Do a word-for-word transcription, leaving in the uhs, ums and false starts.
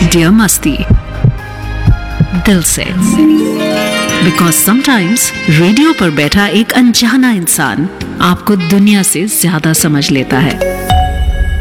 Dear मस्ती, दिल से। बिकॉज समटाइम्स रेडियो पर बैठा एक अनजाना इंसान आपको दुनिया से ज्यादा समझ लेता है।